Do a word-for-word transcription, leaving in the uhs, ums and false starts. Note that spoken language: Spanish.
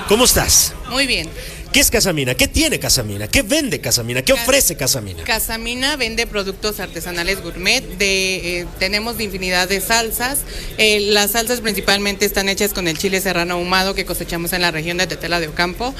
¿Cómo estás? Muy bien. ¿Qué es Casamina? ¿Qué tiene Casamina? ¿Qué vende Casamina? ¿Qué Cas ofrece Casamina? Casamina vende productos artesanales gourmet. De, eh, tenemos de infinidad de salsas. Eh, las salsas principalmente están hechas con el chile serrano ahumado que cosechamos en la región de Tetela de Ocampo.